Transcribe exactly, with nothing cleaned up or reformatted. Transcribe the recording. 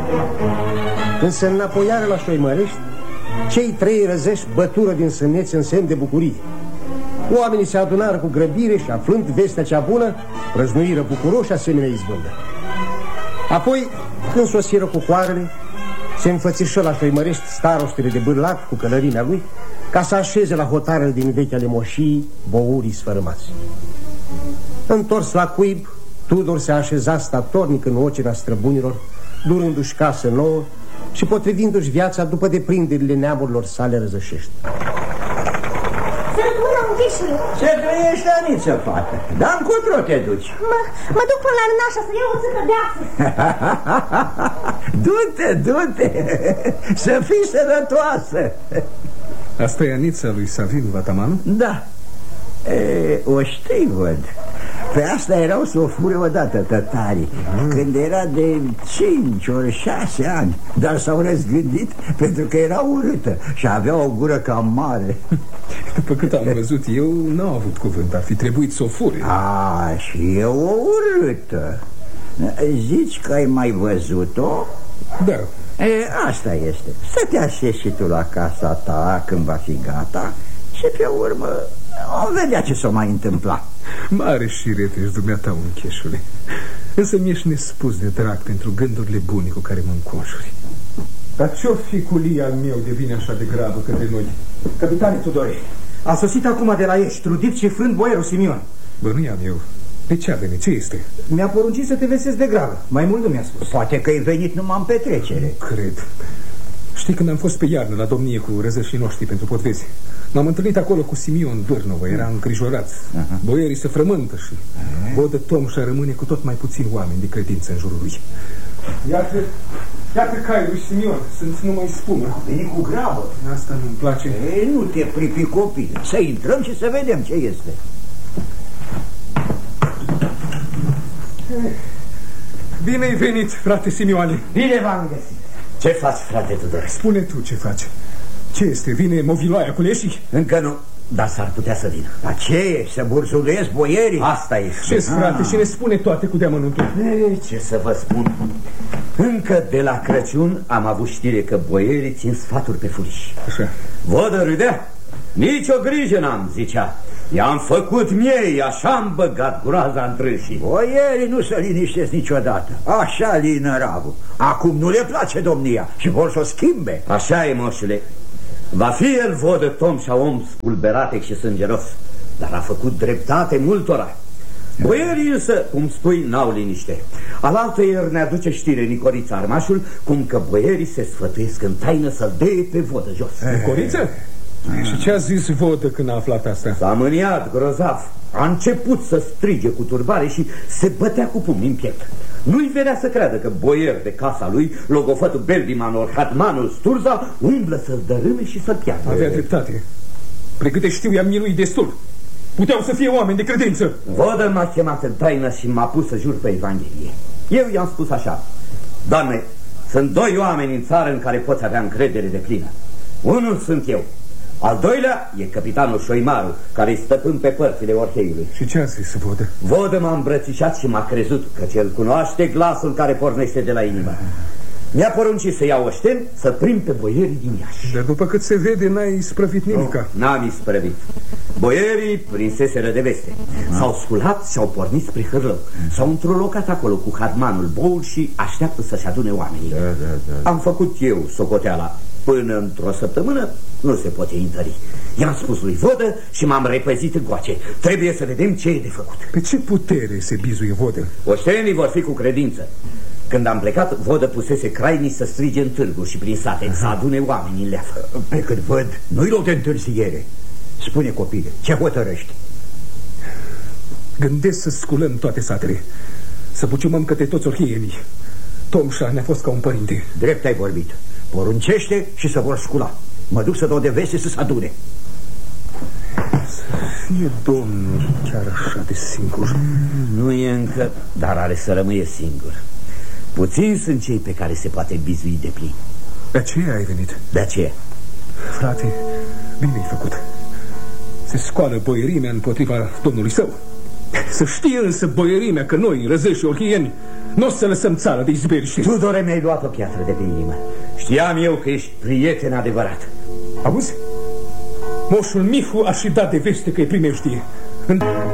Când se înapoiară la Șoimărești, cei trei răzești bătură din sâneți în semn de bucurie. Oamenii se adunară cu grăbire și, aflând vestea cea bună, prăznuiră bucuroși asemenea izbândă. Apoi, când sosiră cu coarele, se înfățișă la Șoimărești starostele de Bârlac cu călărimea lui, ca să așeze la hotarele din vechea moșii bourii sfărâmați. Întors la cuib, Tudor se așeza statornic în ocina străbunilor, durându-și casă nouă și potrivindu-și viața după deprinderile neamurilor sale răzășești. Ce trăiești, Aniță, fată? Dar încotro te duci? Mă, mă duc până la Rânașa să iau o țâcă de apă. Du-te, du-te, să fii sănătoasă. Asta e Anița lui Savin, Vatamanu? Da. E, o știi, văd. Pe asta erau să o fure odată tătarii, mm. când era de cinci ori șase ani. Dar s-au răzgândit pentru că era urâtă și avea o gură cam mare. După cât am văzut eu, n-au avut cuvânt. Ar fi trebuit să o fure. A, și e o urâtă. Zici că ai mai văzut-o? Da. E, asta este. Să te așezi și tu la casa ta când va fi gata și pe urmă o vedea ce s-o mai întâmpla. Mare șiret ești dumneata, uncheșule. Însă mi-ești nespus de drag pentru gândurile bune cu care mă înconjuri. Dar ce-o fi cu Lia al meu de vine așa de grabă către noi? Capitane Tudore, a sosit acum de la Ești, trudit și frânt boierul Simion. Bă, nu i-am eu. De ce a venit? Ce este? Mi-a poruncit să te vesezi de grabă. Mai mult nu mi-a spus. Poate că ai venit numai în petrecere. Nu cred. Știi, când am fost pe iarnă la domnie cu răzășii noștri pentru potvezi, m-am întâlnit acolo cu Simion Vârnovă. Era îngrijorat. Aha. Boierii se frământă și Vodă Tomșa rămâne cu tot mai puțini oameni de credință în jurul lui. Iată, iată caiul lui Simion. Sunt numai spumă. A venit cu grabă. Asta nu-mi place. Ei, nu te pripi, copii. Să intrăm și să vedem ce este. Bine ai venit, frate Simioane. Bine v-am găsit. Ce faci, frate Tudor? Spune tu ce faci. Ce este? Vine moviloaia cu leșii? Încă nu, dar s-ar putea să vină. Dar ce e? Să burzuluiesc boierii? Asta e. Ce-s, frate? Și ne spune toate cu deamănuntul. Ce să vă spun? Încă de la Crăciun am avut știre că boierii țin sfaturi pe furiș. Așa. Vodă râdea. Nici o grijă n-am, zicea. I-am făcut miei, așa-am băgat groaza în trâșii. Boierii nu se liniștesc niciodată. Așa lină ravul. Acum nu le place domnia și vor să o schimbe. Așa e, moșule. Va fi el Vodă Tomșa om spulberatec și sângeros, dar a făcut dreptate multora. Boierii însă, cum spui, n-au liniște. Alaltă ieri ne aduce știre Nicorița Armașul, cum că boierii se sfătuiesc în taină să-l dee pe Vodă jos. Nicoriță? Și ce a zis Vodă când a aflat asta? S-a mâniat grozav. A început să strige cu turbare și se bătea cu pumni în piept. Nu-i venea să creadă că boier de casa lui, logofătul Beldimanor, Hatmanul Sturza, umblă să-l dărâme și să-l piardă. Avea dreptate. Pre câte știu, i-am miluit destul. Puteau să fie oameni de credință. Vodă m-a chemat în taină și m-a pus să jur pe Evanghelie. Eu i-am spus așa: Doamne, sunt doi oameni în țară în care poți avea încredere de plină. Unul sunt eu. Al doilea e capitanul Șoimaru, care-i stăpân pe părțile Orheiului. Și ce a zis Vodă? Vodă m-a îmbrățișat și m-a crezut, căci el cunoaște glasul care pornește de la inimă. Mi-a poruncit să iau oșten, să prind pe boierii din Iași. Dar după cât se vede, n-ai isprăvit nimica. Nu, n-am isprăvit. Boierii prinseseră de veste. S-au sculat și au pornit spre Hârlău. S-au într-locat acolo cu Hatmanul Boul și așteaptă să-și adune oamenii. Da, da, da. Am făcut eu socoteala. Până într-o săptămână nu se poate întări. I-am spus lui Vodă și m-am repezit încoace. Trebuie să vedem ce e de făcut. Pe ce putere se bizuie Vodă? Oștenii vor fi cu credință. Când am plecat, Vodă pusese crainii să strige în târguri și prin sate, să adune oamenii în leafă. Pe cât văd, nu-i loc de întârziere. Spune, copile, ce hotărăști? Gândesc să sculăm toate satele, să buciumăm către toți orhienii. Tomșa ne-a fost ca un părinte. Drept ai vorbit. Poruncește și să vor scula. Mă duc să dau de veste să se adune. E domnul chiar așa de singur? Nu e încă, dar are să rămâie singur. Puțini sunt cei pe care se poate bizui de plin. De aceea ai venit? De aceea. Frate, bine ai făcut. Se scoală boierimea împotriva domnului său. Să știe însă boierimea că noi, răzeși și orhieni, nu o să lăsăm țara de izberiște. Tudore, mi-ai luat o piatră de pe inimă. Știam eu că ești prieten adevărat. Auzi? Moșul Mihu a și dat de veste că e primejdie. În...